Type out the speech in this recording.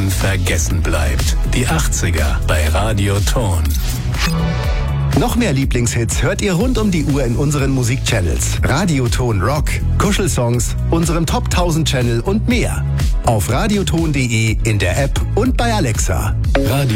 unvergessen bleibt. Die 80er bei Radio Ton. Noch mehr Lieblingshits hört ihr rund um die Uhr in unseren Musikchannels. Radioton Rock, Kuschelsongs, unserem Top 1000 Channel und mehr. Auf radioton.de, in der App und bei Alexa. Radio